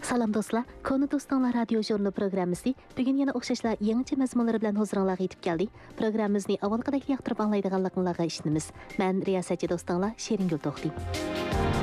Salam dostlar, Konu Dostlar radio jurnalı programmasi bugun yana o'xshashlar yangicha mazmunlar bilan huzuringizga yetib keldi. Programmamizni avvalgidek yoqtirib anglaydiganliklaringizga ishonamiz. Men riyosatchi do'stlar Sheringul To'xtim.